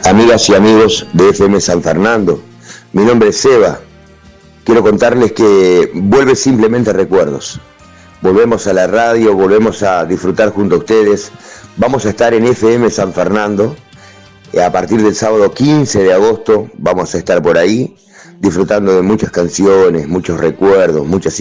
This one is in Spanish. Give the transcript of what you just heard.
Amigas y amigos de FM San Fernando, mi nombre es Seba. Quiero contarles que vuelve Simplemente Recuerdos. Volvemos a la radio, volvemos a disfrutar junto a ustedes. Vamos a estar en FM San Fernando. A partir del sábado 15 de agosto vamos a estar por ahí disfrutando de muchas canciones, muchos recuerdos, muchas